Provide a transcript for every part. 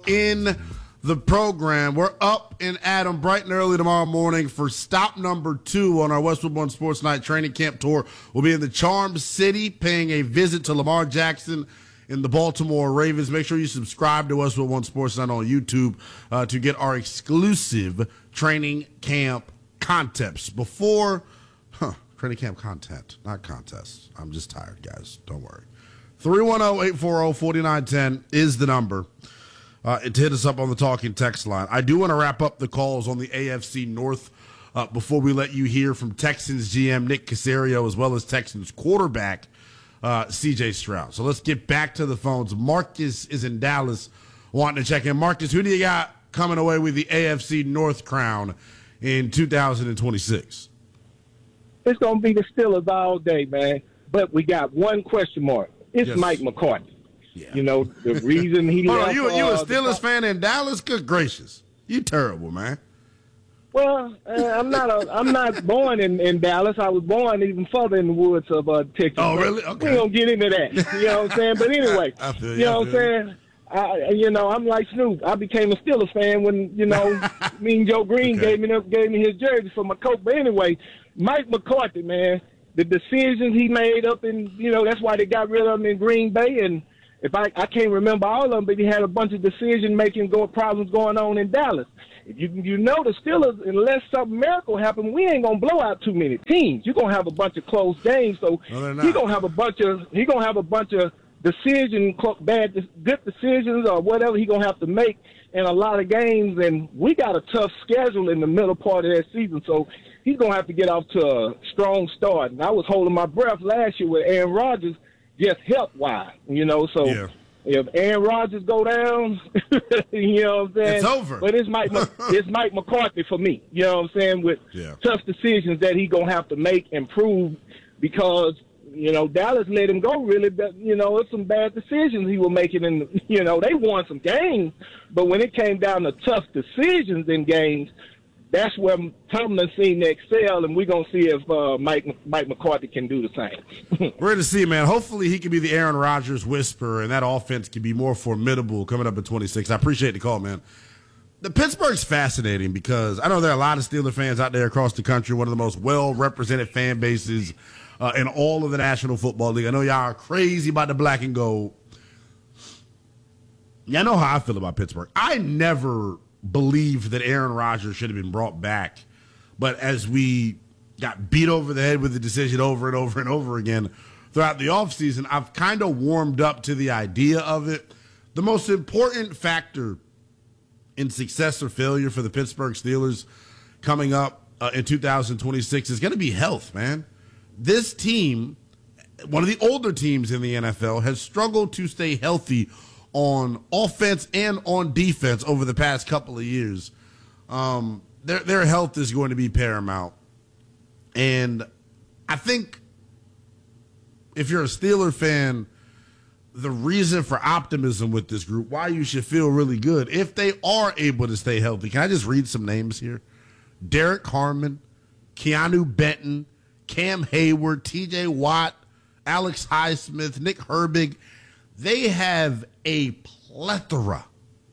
in the program. We're up and at 'em bright and early tomorrow morning for stop number 2 on our Westwood One Sports Night training camp tour. We'll be in the Charm City paying a visit to Lamar Jackson in the Baltimore Ravens. Make sure you subscribe to Westwood One Sports Night on YouTube to get our exclusive training camp contests. Training camp content, not contests. I'm just tired, guys. Don't worry. 310-840-4910 is the number to hit us up on the talking text line. I do want to wrap up the calls on the AFC North before we let you hear from Texans GM Nick Caserio as well as Texans quarterback CJ Stroud. So let's get back to the phones. Marcus is in Dallas wanting to check in. Marcus, who do you got coming away with the AFC North crown in 2026? It's going to be the Steelers all day, man. But we got one question mark. It's Yes. Mike McCarthy. Yeah. You know, the reason he Hold on, left. you a Steelers fan in Dallas? Good gracious. You terrible, man. Well, I'm not born in Dallas. I was born even further in the woods of Texas. Oh, really? Okay. We ain't going to get into that. You know what I'm saying? But anyway, I feel you know what I'm saying? I'm like Snoop. I became a Steelers fan when, me and Joe Green Okay. gave me his jersey for my coat. But anyway, Mike McCarthy, man, the decisions he made up in, that's why they got rid of him in Green Bay. And if I can't remember all of them, but he had a bunch of decision-making problems going on in Dallas. You know the Steelers, unless some miracle happens, we ain't going to blow out too many teams. You're going to have a bunch of close games. So he's going to have a bunch of good decisions or whatever he's going to have to make in a lot of games. And we got a tough schedule in the middle part of that season. So he's going to have to get off to a strong start. And I was holding my breath last year with Aaron Rodgers, just health-wise, So Yeah. if Aaron Rodgers go down, you know what I'm saying? It's over. But it's Mike McCarthy for me, you know what I'm saying, with tough decisions that he's going to have to make and prove because, Dallas let him go really, but, it's some bad decisions he was making. And, they won some games, but when it came down to tough decisions in games, that's where Tomlin seen to excel, and we're going to see if Mike McCarthy can do the same. We're going to see, man. Hopefully he can be the Aaron Rodgers whisperer, and that offense can be more formidable coming up in 26. I appreciate the call, man. The Pittsburgh's fascinating because I know there are a lot of Steeler fans out there across the country, one of the most well-represented fan bases in all of the National Football League. I know y'all are crazy about the black and gold. Y'all know how I feel about Pittsburgh. I never believed that Aaron Rodgers should have been brought back. But as we got beat over the head with the decision over and over and over again throughout the offseason, I've kind of warmed up to the idea of it. The most important factor in success or failure for the Pittsburgh Steelers coming up in 2026 is going to be health, man. This team, one of the older teams in the NFL, has struggled to stay healthy on offense and on defense over the past couple of years. Their health is going to be paramount. And I think if you're a Steeler fan, the reason for optimism with this group, why you should feel really good, if they are able to stay healthy. Can I just read some names here? Derek Harmon, Keanu Benton, Cam Hayward, TJ Watt, Alex Highsmith, Nick Herbig. They have a plethora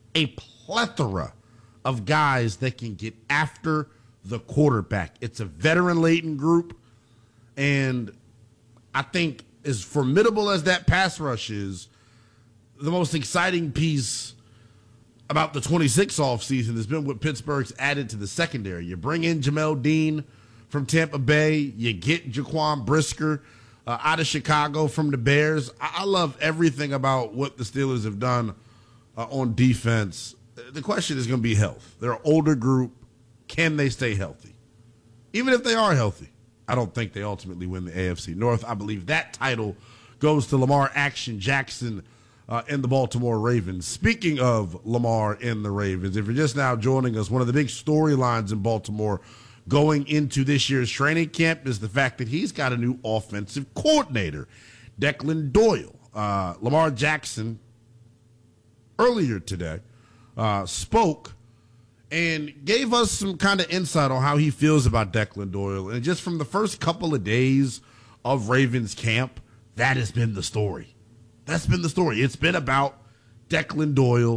of guys that can get after the quarterback. It's a veteran-laden group, and I think as formidable as that pass rush is, the most exciting piece about the 26 offseason has been what Pittsburgh's added to the secondary. You bring in Jamel Dean from Tampa Bay. You get Jaquan Brisker out of Chicago from the Bears. I love everything about what the Steelers have done on defense. The question is going to be health. They're an older group. Can they stay healthy? Even if they are healthy, I don't think they ultimately win the AFC North. I believe that title goes to Lamar Action Jackson and the Baltimore Ravens. Speaking of Lamar and the Ravens, if you're just now joining us, one of the big storylines in Baltimore going into this year's training camp is the fact that he's got a new offensive coordinator, Declan Doyle. Lamar Jackson, earlier today, spoke and gave us some kind of insight on how he feels about Declan Doyle. And just from the first couple of days of Ravens camp, that has been the story. That's been the story. It's been about Declan Doyle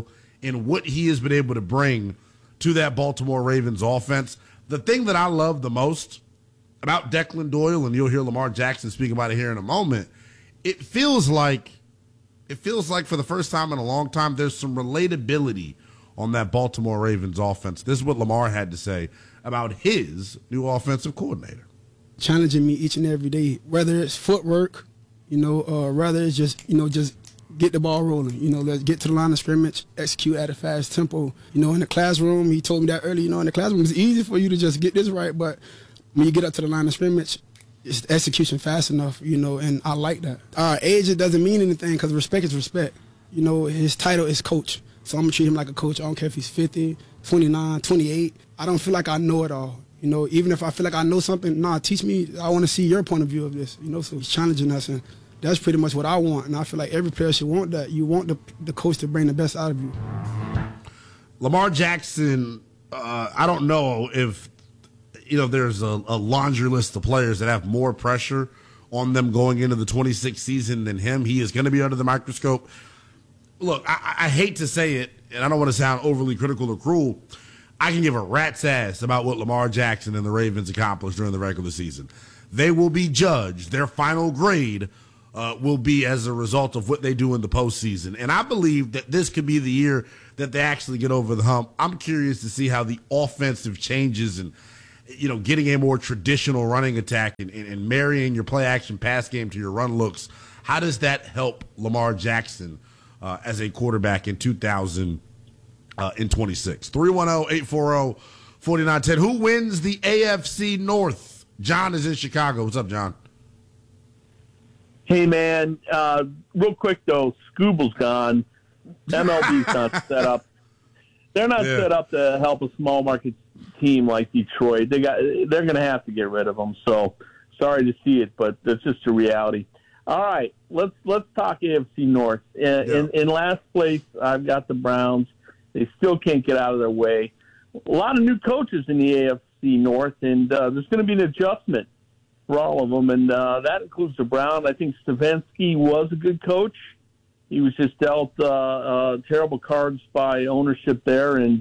and what he has been able to bring to that Baltimore Ravens offense. The thing that I love the most about Declan Doyle, and you'll hear Lamar Jackson speak about it here in a moment, it feels like for the first time in a long time, there's some relatability on that Baltimore Ravens offense. This is what Lamar had to say about his new offensive coordinator. Challenging me each and every day, whether it's footwork, whether it's just get the ball rolling. Let's get to the line of scrimmage, execute at a fast tempo. In the classroom, he told me that earlier, in the classroom, it's easy for you to just get this right, but when you get up to the line of scrimmage, it's execution fast enough, and I like that. Age, it doesn't mean anything because respect is respect. His title is coach, so I'm going to treat him like a coach. I don't care if he's 50, 29, 28. I don't feel like I know it all. Even if I feel like I know something, teach me. I want to see your point of view of this, so he's challenging us, and that's pretty much what I want, and I feel like every player should want that. You want the coach to bring the best out of you. Lamar Jackson, I don't know if there's a laundry list of players that have more pressure on them going into the 26th season than him. He is going to be under the microscope. Look, I hate to say it, and I don't want to sound overly critical or cruel. I can give a rat's ass about what Lamar Jackson and the Ravens accomplished during the regular season. They will be judged. Their final grade will be as a result of what they do in the postseason. And I believe that this could be the year that they actually get over the hump. I'm curious to see how the offensive changes and, getting a more traditional running attack and marrying your play action pass game to your run looks. How does that help Lamar Jackson as a quarterback in 2026? 310-840-4910. Who wins the AFC North? John is in Chicago. What's up, John? Hey, man, real quick, though, Scooble's gone. MLB's not set up. They're not set up to help a small market team like Detroit. They're going to have to get rid of them. So sorry to see it, but that's just a reality. All right, let's talk AFC North. In last place, I've got the Browns. They still can't get out of their way. A lot of new coaches in the AFC North, and there's going to be an adjustment for all of them, and that includes the Browns. I think Stefanski was a good coach. He was just dealt terrible cards by ownership there, and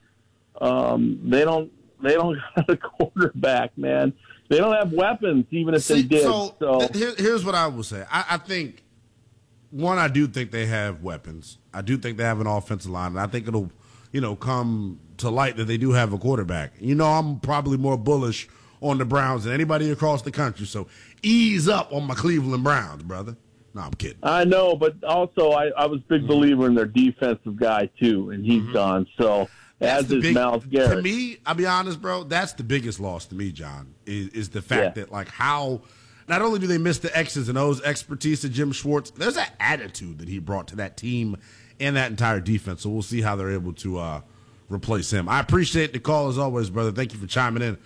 they don't got a quarterback, man. They don't have weapons, even if they did. Here's what I will say. I think, one, I do think they have weapons. I do think they have an offensive line, and I think it'll, come to light that they do have a quarterback. I'm probably more bullish on the Browns than anybody across the country, so ease up on my Cleveland Browns, brother. No, I'm kidding. I know, but also I was a big believer in their defensive guy, too, and he's gone, so as is Myles Garrett. To me, I'll be honest, bro, that's the biggest loss to me, John, is the fact that, how not only do they miss the X's and O's expertise of Jim Schwartz, there's an attitude that he brought to that team and that entire defense, so we'll see how they're able to replace him. I appreciate the call, as always, brother. Thank you for chiming in.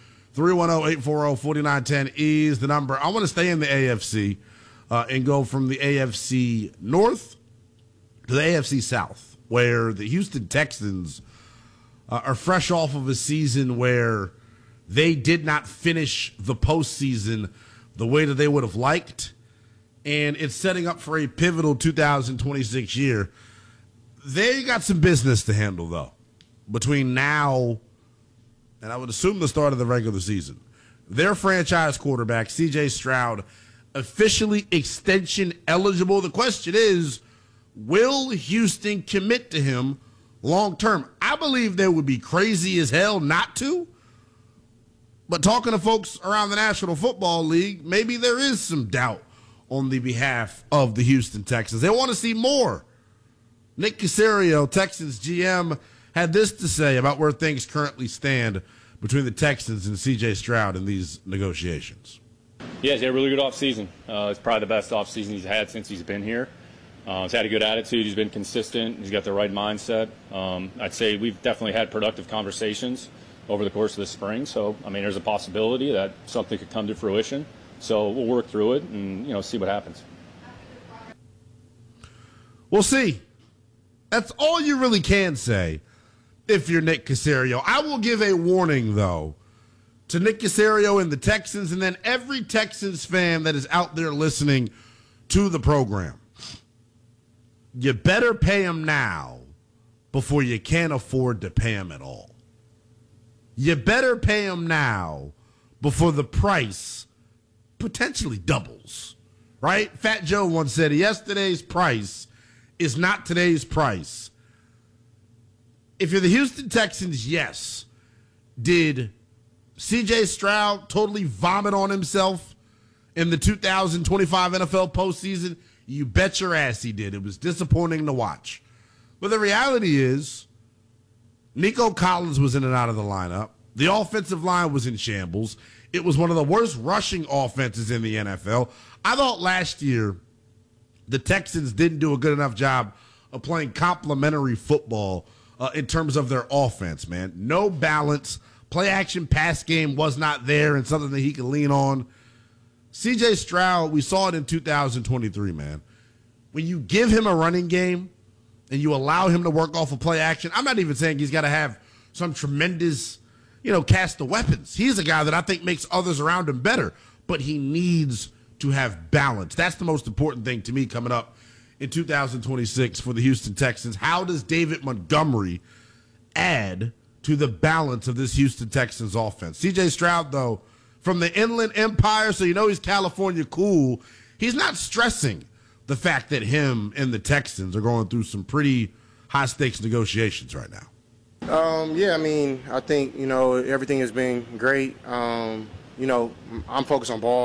310-840-4910 is the number. I want to stay in the AFC and go from the AFC North to the AFC South, where the Houston Texans are fresh off of a season where they did not finish the postseason the way that they would have liked, and it's setting up for a pivotal 2026 year. They got some business to handle, though, between now and I would assume the start of the regular season. Their franchise quarterback, C.J. Stroud, officially extension eligible. The question is, will Houston commit to him long term? I believe they would be crazy as hell not to. But talking to folks around the National Football League, maybe there is some doubt on the behalf of the Houston Texans. They want to see more. Nick Caserio, Texans GM, had this to say about where things currently stand between the Texans and C.J. Stroud in these negotiations. Yeah, he's had a really good offseason. It's probably the best offseason he's had since he's been here. He's had a good attitude. He's been consistent. He's got the right mindset. I'd say we've definitely had productive conversations over the course of the spring. So, there's a possibility that something could come to fruition. So we'll work through it and, see what happens. We'll see. That's all you really can say if you're Nick Caserio. I will give a warning, though, to Nick Caserio and the Texans, and then every Texans fan that is out there listening to the program. You better pay him now before you can't afford to pay him at all. You better pay him now before the price potentially doubles, right? Fat Joe once said yesterday's price is not today's price. If you're the Houston Texans, yes. Did C.J. Stroud totally vomit on himself in the 2025 NFL postseason? You bet your ass he did. It was disappointing to watch. But the reality is, Nico Collins was in and out of the lineup. The offensive line was in shambles. It was one of the worst rushing offenses in the NFL. I thought last year the Texans didn't do a good enough job of playing complementary football in terms of their offense, man. No balance. Play action pass game was not there and something that he could lean on. C.J. Stroud, we saw it in 2023, man. When you give him a running game and you allow him to work off of play action, I'm not even saying he's got to have some tremendous, cast of weapons. He's a guy that I think makes others around him better, but he needs to have balance. That's the most important thing to me coming up in 2026 for the Houston Texans. How does David Montgomery add to the balance of this Houston Texans offense? C.J. Stroud, though, from the Inland Empire, so he's California cool, he's not stressing the fact that him and the Texans are going through some pretty high-stakes negotiations right now. I think, everything has been great. I'm focused on ball.